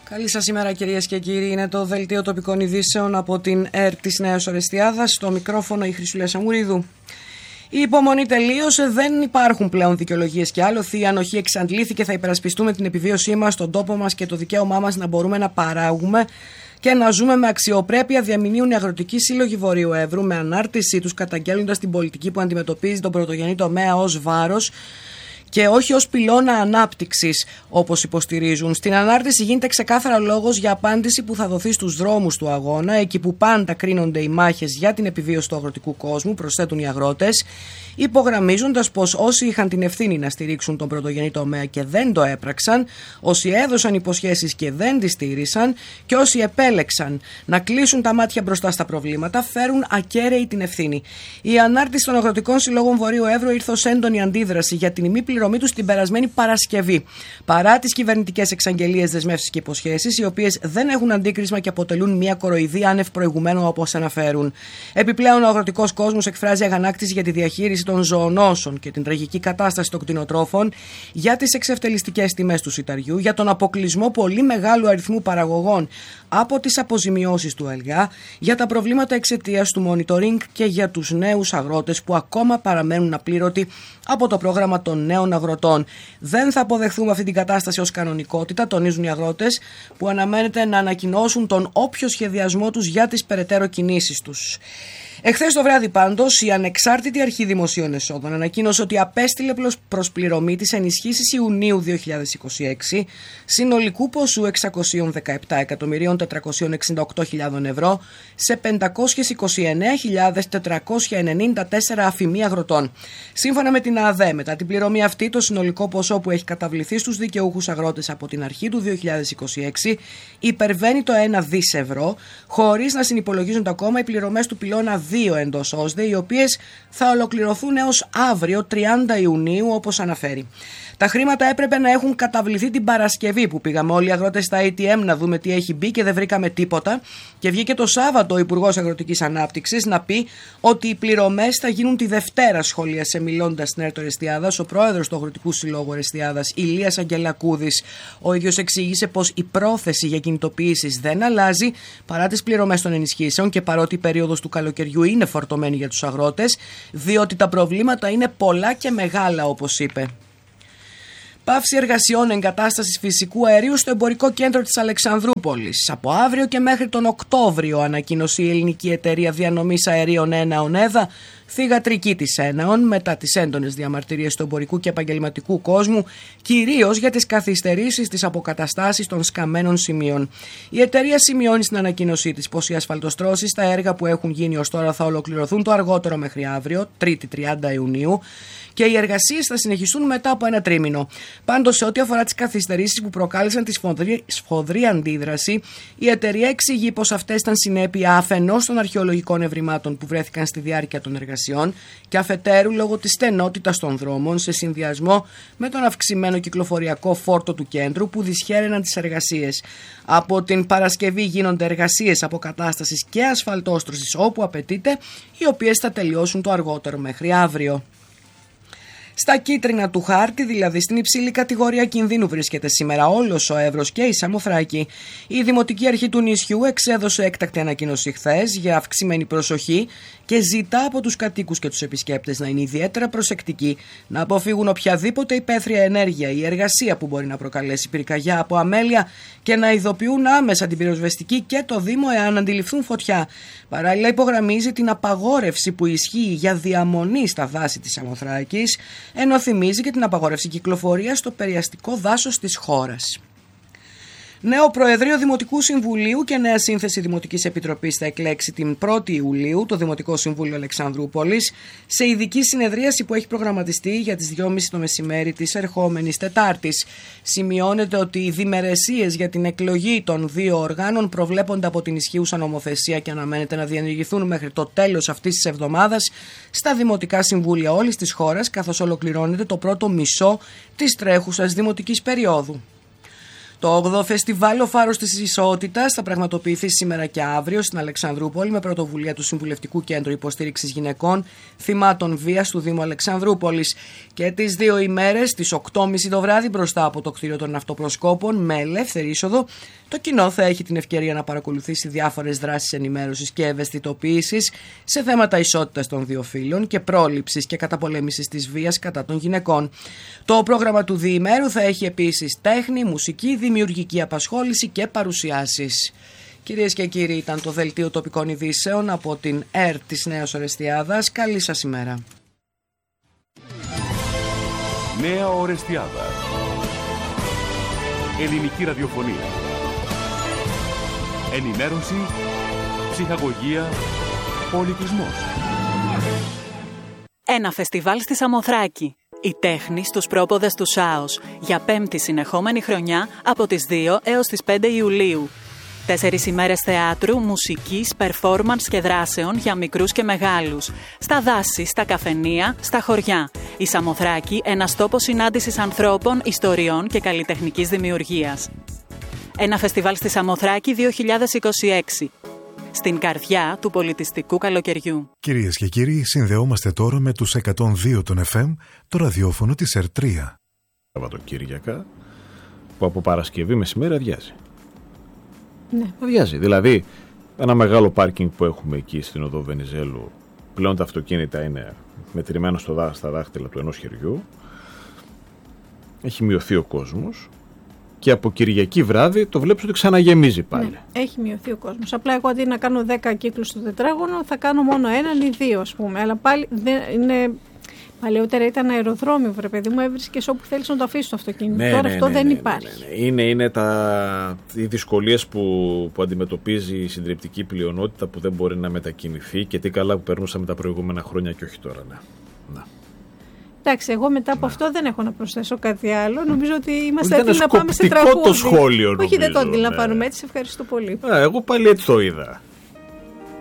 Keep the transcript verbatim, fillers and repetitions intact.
Καλή σας ημέρα κυρίες και κύριοι, είναι το δελτίο τοπικών ειδήσεων από την ΕΡΤ της Νέας Ορεστιάδας, στο μικρόφωνο η Χρυσούλα Σαμουρίδου. Η υπομονή τελείωσε, δεν υπάρχουν πλέον δικαιολογίες και άλοθη. Η ανοχή εξαντλήθηκε, θα υπερασπιστούμε την επιβίωσή μας, τον τόπο μας και το δικαίωμά μας να μπορούμε να παράγουμε και να ζούμε με αξιοπρέπεια, διαμηνύουν οι αγροτικοί σύλλογοι Βορείου Εύρου με ανάρτησή τους, καταγγέλλοντας την πολιτική που αντιμετωπίζει τον πρωτογενή τομέα ως βάρος και όχι ως πυλώνα ανάπτυξης, όπως υποστηρίζουν. Στην ανάρτηση γίνεται ξεκάθαρα λόγος για απάντηση που θα δοθεί στους δρόμους του αγώνα, εκεί που πάντα κρίνονται οι μάχες για την επιβίωση του αγροτικού κόσμου, προσθέτουν οι αγρότες, υπογραμμίζοντας πως όσοι είχαν την ευθύνη να στηρίξουν τον πρωτογενή τομέα και δεν το έπραξαν, όσοι έδωσαν υποσχέσεις και δεν τις στήρισαν και όσοι επέλεξαν να κλείσουν τα μάτια μπροστά στα προβλήματα, φέρουν ακέραιη την ευθύνη. Η ανάρτηση των αγροτικών συλλόγων Βορείου Εύρου ήρθε ως έντονη αντίδραση για την ημίπληρωμή τους την περασμένη Παρασκευή. Παρά τις κυβερνητικές εξαγγελίες, δεσμεύσεις και υποσχέσεις, οι οποίες δεν έχουν αντίκρισμα και αποτελούν μια κοροϊδία άνευ προηγουμένου, όπως αναφέρουν. Επιπλέον, ο αγροτικός κόσμος εκφράζει αγανάκτηση για τη διαχείριση των ζωονόσων και την τραγική κατάσταση των κτηνοτρόφων, για τις εξευτελιστικές τιμές του σιταριού, για τον αποκλεισμό πολύ μεγάλου αριθμού παραγωγών από τις αποζημιώσεις του ΕΛΓΑ, για τα προβλήματα εξαιτίας του monitoring και για τους νέους αγρότες που ακόμα παραμένουν απλήρωτοι από το πρόγραμμα των νέων αγροτών. Δεν θα αποδεχθούμε αυτή την κατάσταση ως κανονικότητα, τονίζουν οι αγρότες, που αναμένεται να ανακοινώσουν τον όποιο σχεδιασμό τους για τις περαιτέρω κινήσεις τους. Εχθές το βράδυ, πάντως, η Ανεξάρτητη Αρχή Δημοσίων Εσόδων ανακοίνωσε ότι απέστειλε προς πληρωμή τις ενισχύσεις Ιουνίου δύο χιλιάδες είκοσι έξι συνολικού ποσού εξακόσια δεκαεπτά εκατομμυρίων τετρακόσια εξήντα οκτώ χιλιάδες ευρώ σε πεντακόσιες είκοσι εννέα χιλιάδες τετρακόσια ενενήντα τέσσερα αφημί αγροτών. Σύμφωνα με την ΑΔΕ, μετά την πληρωμή αυτή, το συνολικό ποσό που έχει καταβληθεί στους δικαιούχους αγρότες από την αρχή του δύο χιλιάδες είκοσι έξι υπερβαίνει το ένα δις ευρώ, χωρίς να συνυπολογίζονται ακόμα οι πληρωμές του πυλώνα δύο εντός ΩΣΔΕ, οι οποίες θα ολοκληρωθούν έως αύριο τριάντα Ιουνίου, όπως αναφέρει. Τα χρήματα έπρεπε να έχουν καταβληθεί την Παρασκευή, που πήγαμε όλοι οι αγρότες στα έι τι εμ να δούμε τι έχει μπει και δεν βρήκαμε τίποτα, και βγήκε το Σάββατο ο Υπουργός Αγροτικής Ανάπτυξης να πει ότι οι πληρωμές θα γίνουν τη Δευτέρα, σχολίασε μιλώντας στην ΕΡΤ Ορεστιάδας ο πρόεδρος του Αγροτικού Συλλόγου Ορεστιάδας, Ηλίας Αγγελακούδης. Ο ίδιος εξήγησε πως η πρόθεση για κινητοποιήσεις δεν αλλάζει παρά τις πληρωμές των ενισχύσεων και παρότι η περίοδος του καλοκαιριού είναι φορτωμένη για τους αγρότες, διότι τα προβλήματα είναι πολλά και μεγάλα, όπως είπε. Πάυση εργασιών εγκατάστασης φυσικού αερίου στο εμπορικό κέντρο της Αλεξανδρούπολης. Από αύριο και μέχρι τον Οκτώβριο, ανακοίνωσε η ελληνική εταιρεία διανομής αερίων Έναον ΕΔΑ, θυγατρική της Έναον, μετά τις έντονες διαμαρτυρίες του εμπορικού και επαγγελματικού κόσμου, κυρίως για τις καθυστερήσεις της αποκαταστάσης των σκαμμένων σημείων. Η εταιρεία σημειώνει στην ανακοίνωσή της πως οι ασφαλτοστρώσεις στα έργα που έχουν γίνει ως τώρα θα ολοκληρωθούν το αργότερο μέχρι αύριο, Τρίτη τριάντα Ιουνίου, και οι εργασίες θα συνεχιστούν μετά από ένα τρίμηνο. Πάντως, σε ό,τι αφορά τις καθυστερήσεις που προκάλεσαν τη σφοδρή, σφοδρή αντίδραση, η εταιρεία εξηγεί πως αυτές ήταν συνέπεια αφενός των αρχαιολογικών ευρημάτων που βρέθηκαν στη διάρκεια των εργασιών και αφετέρου λόγω της στενότητας των δρόμων, σε συνδυασμό με τον αυξημένο κυκλοφοριακό φόρτο του κέντρου που δυσχέραιναν τις εργασίες. Από την Παρασκευή γίνονται εργασίες αποκατάστασης και ασφαλτόστρωσης όπου απαιτείται, οι οποίες θα τελειώσουν το αργότερο μέχρι αύριο. Στα κίτρινα του χάρτη, δηλαδή στην υψηλή κατηγορία κινδύνου, βρίσκεται σήμερα όλος ο Εύρος και η Σαμοθράκη. Η Δημοτική Αρχή του νησιού εξέδωσε έκτακτη ανακοίνωση χθες για αυξημένη προσοχή και ζητά από τους κατοίκους και τους επισκέπτες να είναι ιδιαίτερα προσεκτικοί, να αποφύγουν οποιαδήποτε υπαίθρια ενέργεια ή εργασία που μπορεί να προκαλέσει πυρκαγιά από αμέλεια και να ειδοποιούν άμεσα την πυροσβεστική και το Δήμο εάν αντιληφθούν φωτιά. Παράλληλα, υπογραμμίζει την απαγόρευση που ισχύει για διαμονή στα δάση της Σαμοθράκης, ενώ θυμίζει και την απαγόρευση κυκλοφορίας στο περιαστικό δάσος της χώρας. Νέο Προεδρείο Δημοτικού Συμβουλίου και νέα σύνθεση Δημοτικής Επιτροπής θα εκλέξει την πρώτη Ιουλίου το Δημοτικό Συμβούλιο Αλεξανδρούπολης σε ειδική συνεδρίαση που έχει προγραμματιστεί για τις δυόμιση το μεσημέρι της ερχόμενης Τετάρτης. Σημειώνεται ότι οι διμερεσίες για την εκλογή των δύο οργάνων προβλέπονται από την ισχύουσα νομοθεσία και αναμένεται να διενεργηθούν μέχρι το τέλος αυτής της εβδομάδας στα Δημοτικά Συμβούλια όλης της χώρας, καθώς ολοκληρώνεται το πρώτο μισό της τρέχουσας δημοτικής περίοδου. Το όγδοο Φεστιβάλ Ο Φάρος της Ισότητας θα πραγματοποιηθεί σήμερα και αύριο στην Αλεξανδρούπολη με πρωτοβουλία του Συμβουλευτικού Κέντρου Υποστήριξης Γυναικών Θυμάτων Βίας του Δήμου Αλεξανδρούπολης. Και τις δύο ημέρες, στις οκτώ και μισή το βράδυ, μπροστά από το κτίριο των Ναυτοπροσκόπων, με ελεύθερη είσοδο, το κοινό θα έχει την ευκαιρία να παρακολουθήσει διάφορες δράσεις ενημέρωσης και ευαισθητοποίησης σε θέματα ισότητας των δύο φύλων και πρόληψης και καταπολέμησης της βίας κατά των γυναικών. Το πρόγραμμα του διημέρου θα έχει επίσης τέχνη, μουσική, δημιουργική απασχόληση και παρουσιάσεις. Κυρίες και κύριοι, ήταν το Δελτίο Τοπικών Ειδήσεων από την ΕΡΤ της Νέας Ορεστιάδας. Καλή σας ημέρα. Νέα Ορεστιάδα. Ελληνική ραδιοφωνία. Ενημέρωση, ψυχαγωγία, πολιτισμός. Ένα φεστιβάλ στη Σαμοθράκη. Η τέχνη στους πρόποδες του Σάος. Για πέμπτη συνεχόμενη χρονιά από τις δύο έως τις πέντε Ιουλίου. Τέσσερις ημέρες θεάτρου, μουσικής, περφόρμανς και δράσεων για μικρούς και μεγάλους. Στα δάση, στα καφενεία, στα χωριά. Η Σαμοθράκη, ένας τόπος συνάντησης ανθρώπων, ιστοριών και καλλιτεχνικής δημιουργίας. Ένα φεστιβάλ στη Σαμοθράκη δύο χιλιάδες είκοσι έξι. Στην καρδιά του πολιτιστικού καλοκαιριού. Κυρίες και κύριοι, συνδεόμαστε τώρα με τους εκατόν δύο των εφ εμ, το ραδιόφωνο της ΕΡΤ τρία. Σαββατοκύριακα, που από Παρασκευή μεσημέρι αδειάζει. Ναι. Αδειάζει. Δηλαδή, ένα μεγάλο πάρκινγκ που έχουμε εκεί στην οδό Βενιζέλου, πλέον τα αυτοκίνητα είναι μετρημένα στο δά, στα δάχτυλα του ενός χεριού. Έχει μειωθεί ο κόσμος. Και από Κυριακή βράδυ το βλέπεις ότι ξαναγεμίζει πάλι. Ναι, έχει μειωθεί ο κόσμος. Απλά εγώ αντί να κάνω δέκα κύκλους στο τετράγωνο, θα κάνω μόνο έναν ή δύο, ας πούμε. Αλλά πάλι δεν είναι. Παλαιότερα ήταν αεροδρόμιο, βρε παιδί μου, έβρισκες όπου θέλεις να το αφήσεις το αυτοκίνητο. Ναι, Τώρα ναι, αυτό ναι, δεν ναι, υπάρχει. Ναι, ναι. Είναι, είναι τα, οι δυσκολίες που, που αντιμετωπίζει η συντριπτική πλειονότητα που δεν μπορεί να μετακινηθεί και τι καλά που περνούσαμε τα προηγούμενα χρόνια και όχι τώρα. Ναι. Να. Εντάξει, εγώ μετά από να. αυτό δεν έχω να προσθέσω κάτι άλλο. Νομίζω ότι είμαστε Ήταν έτοιμοι να πάμε σε τραγούδι. το σχόλιο, νομίζω, όχι, δεν το αντιλαμβάνομαι ναι. έτσι. Σε ευχαριστώ πολύ. Α, εγώ πάλι έτσι το είδα.